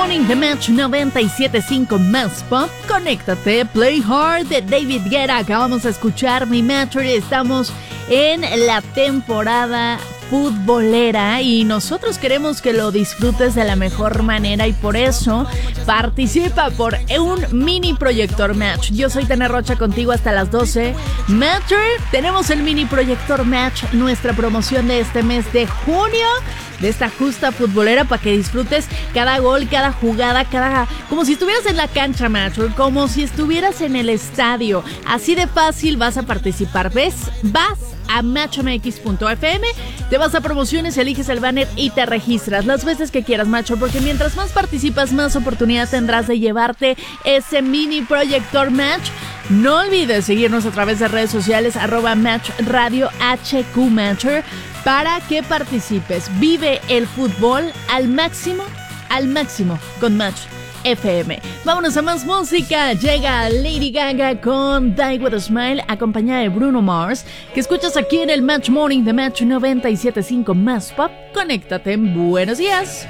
Morning, The Match 97.5 Más Pop. Conéctate, Play Hard de David Guetta. Acabamos de escuchar Mi Matcher. Estamos en la temporada futbolera y nosotros queremos que lo disfrutes de la mejor manera y por eso participa por un mini proyector match. Yo soy Tania Rocha contigo hasta las 12. Matcher, tenemos el mini proyector match, nuestra promoción de este mes de junio, de esta justa futbolera para que disfrutes cada gol, cada jugada, como si estuvieras en la cancha, Matcher, como si estuvieras en el estadio. Así de fácil vas a participar, ¿ves? Vas a matchmx.fm, te vas a promociones, eliges el banner y te registras las veces que quieras, Macho, porque mientras más participas, más oportunidad tendrás de llevarte ese mini proyector match. No olvides seguirnos a través de redes sociales @matchradiohqmatcher para que participes. Vive el fútbol al máximo con Match FM. Vámonos a más música. Llega Lady Gaga con Die With A Smile, acompañada de Bruno Mars, que escuchas aquí en el Match Morning de Match 97.5 Más Pop. Conéctate. Buenos días.